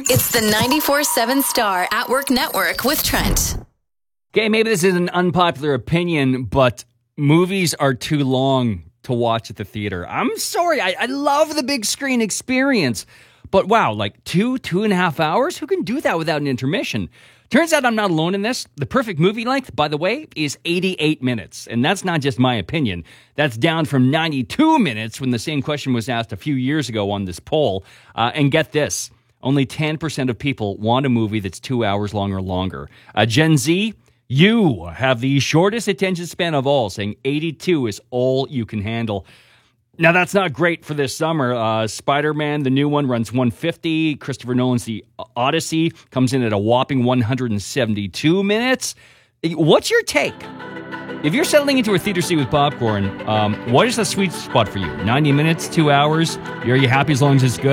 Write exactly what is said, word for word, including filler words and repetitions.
It's the ninety-four seven Star at Work Network with Trent. Okay, maybe this is an unpopular opinion, but movies are too long to watch at the theater. I'm sorry, I, I love the big screen experience. But wow, like two, two and a half hours? Who can do that without an intermission? Turns out I'm not alone in this. The perfect movie length, by the way, is eighty-eight minutes. And that's not just my opinion. That's down from ninety-two minutes when the same question was asked a few years ago on this poll. Uh, and get this, only ten percent of people want a movie that's two hours long or longer. Uh, Gen Z, you have the shortest attention span of all, saying eighty-two is all you can handle. Now, that's not great for this summer. Uh, Spider-Man, the new one, runs one fifty. Christopher Nolan's The Odyssey comes in at a whopping one hundred seventy-two minutes. What's your take? If you're settling into a theater seat with popcorn, um, what is the sweet spot for you? ninety minutes, two hours? Are you happy as long as it's good?